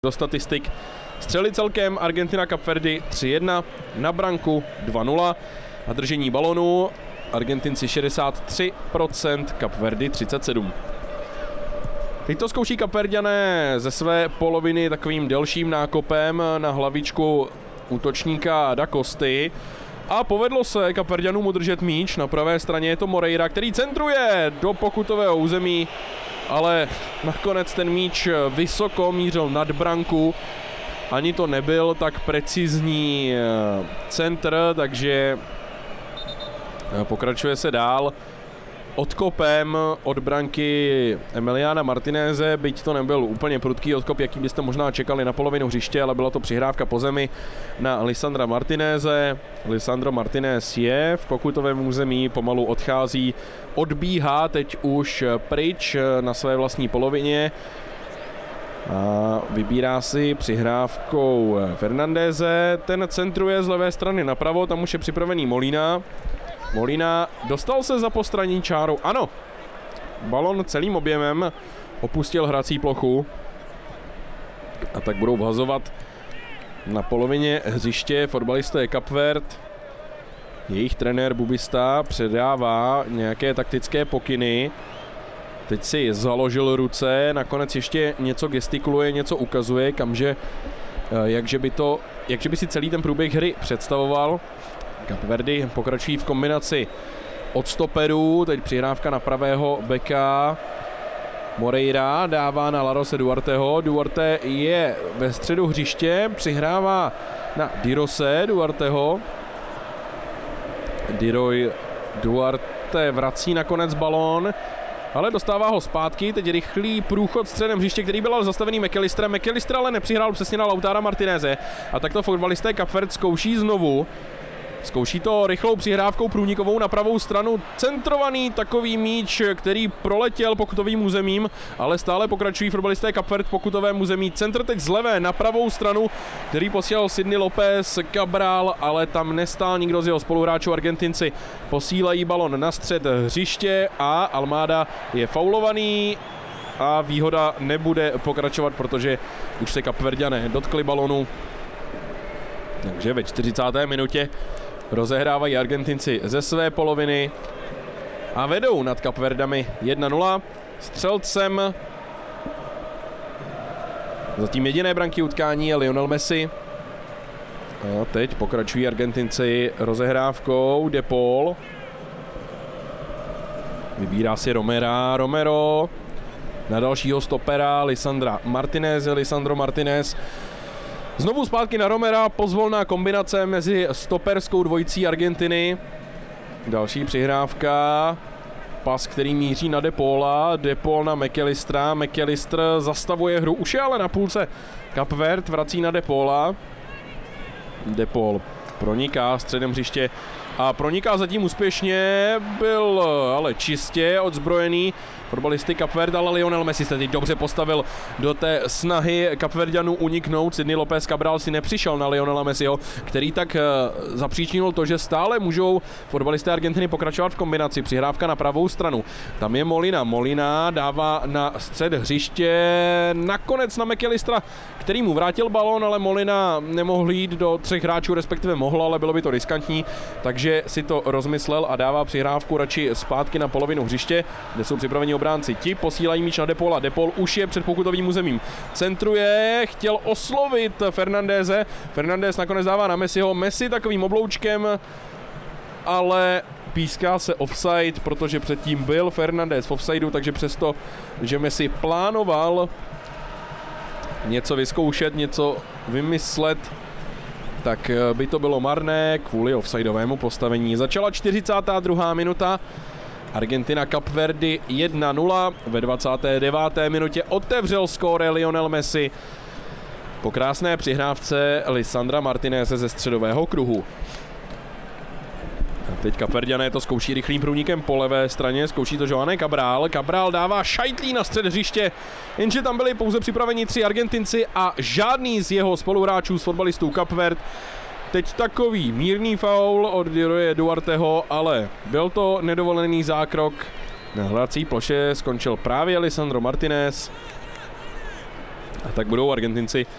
Do statistik. Střely celkem Argentina Kapverdy 3-1, na branku 2-0 a držení balonu Argentinci 63%, Kapverdy 37%. Teď to zkouší Kapverďané ze své poloviny takovým delším nákopem na hlavičku útočníka Da Costy. A povedlo se Kapverďanům udržet míč. Na pravé straně je to Moreira, který centruje do pokutového území, ale nakonec ten míč vysoko mířil nad branku. Ani to nebyl tak precizní centr, takže pokračuje se dál odkopem od branky Emiliana Martineze, byť to nebyl úplně prudký odkop, jaký byste možná čekali na polovinu hřiště, ale byla to přihrávka po zemi na Lisandra Martineze. Lisandro Martinez je v pokutovém území, pomalu odchází, odbíhá teď už pryč na své vlastní polovině a vybírá si přihrávkou Fernandeze. Ten centruje z levé strany napravo, tam už je připravený Molina. Molina dostal se za postranní čáru, ano, balon celým objemem opustil hrací plochu a tak budou vhazovat na polovině hřiště fotbalisté Kapverd. Jejich trenér Bubista předává nějaké taktické pokyny, teď si založil ruce, nakonec ještě něco gestikuluje, něco ukazuje, jakže by si celý ten průběh hry představoval. Kapverdy pokračují v kombinaci od stoperů, teď přihrávka na pravého beka. Moreira dává na Larose Duarteho, Duarte je ve středu hřiště, přihrává na Dirose Duarteho. Duarte vrací nakonec balón, ale dostává ho zpátky, teď rychlý průchod středem hřiště, který byl ale zastavený McAllisterem. McAllister ale nepřihrál přesně na Lautara Martineze a takto fotbalisté Kapverd zkouší znovu. Zkouší to rychlou přihrávkou průnikovou na pravou stranu. Centrovaný takový míč, který proletěl pokutovým územím, ale stále pokračují fotbalisté Kapverd pokutovém území. Centr teď z levé na pravou stranu, který posílal Sidney López Cabral, ale tam nestál nikdo z jeho spoluhráčů. Argentinci posílají balon na střed hřiště a Almada je faulovaný a výhoda nebude pokračovat, protože už se Kapverďané dotkli balonu. Takže ve 40. minutě rozehrávají Argentinci ze své poloviny a vedou nad Kapverdami 1-0. Střelcem zatím jediné branky utkání je Lionel Messi. A teď pokračují Argentinci rozehrávkou. De Paul vybírá si Romero na dalšího stopera Lisandra Martineze. Lisandro Martinez znovu zpátky na Romera, pozvolná kombinace mezi stoperskou dvojicí Argentiny. Další přihrávka, pas, který míří na De Paula, De Paul na McAllistera, McAllister zastavuje hru, už je ale na půlce Kapverd, vrací na De Paula. De Paul proniká středem hřiště a proniká zatím úspěšně, byl ale čistě odzbrojený fotbalisty Kapverd, ale Lionel Messi se teď dobře postavil do té snahy Kapverďanů uniknout. Sidney López Cabral si nepřišel na Lionela Messiho, který tak zapříčinil to, že stále můžou fotbalisté Argentiny pokračovat v kombinaci. Přihrávka na pravou stranu. Tam je Molina dává na střed hřiště, nakonec na McAllistera, který mu vrátil balón, ale Molina nemohl jít do třech hráčů, respektive mohl, ale bylo by to riskantní, takže si to rozmyslel a dává přihrávku radši zpátky na polovinu hřiště, kde jsou připraveni obránci. Ti posílají míč na De Paula. De Paul už je před pokutovým územím. Centruje, chtěl oslovit Fernandeze. Fernandez nakonec dává na Messiho. Messi takovým obloučkem, ale píská se offside, protože předtím byl Fernandez v offsideu, takže přesto, že Messi plánoval něco vyzkoušet, něco vymyslet, tak by to bylo marné kvůli offsideovému postavení. Začala 42. minuta. Argentina Kapverdy 1-0. Ve 29. minutě otevřel skóre Lionel Messi po krásné přihrávce Lisandra Martineze ze středového kruhu. A teď Kapverďané to zkouší rychlým průnikem po levé straně, zkouší to Joanne Cabral. Cabral dává šajtlí na střed hřiště, jenže tam byli pouze připraveni 3 Argentinci a žádný z jeho spoluhráčů z fotbalistů Kapverd. Teď takový mírný faul od Duarteho, ale byl to nedovolený zákrok. Na hrací ploše skončil právě Lisandro Martinez. A tak budou Argentinci